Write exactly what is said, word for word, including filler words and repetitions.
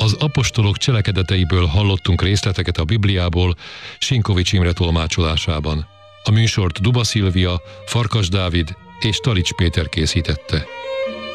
Az apostolok cselekedeteiből hallottunk részleteket a Bibliából Sinkovics Imre tolmácsolásában. A műsort Duba Szilvia, Farkas Dávid és Talics Péter készítette.